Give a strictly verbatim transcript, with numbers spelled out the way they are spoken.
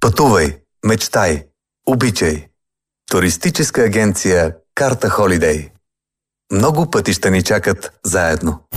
Пътувай, мечтай, обичай. Туристическа агенция Карта Холидей. Много пътища ни чакат заедно.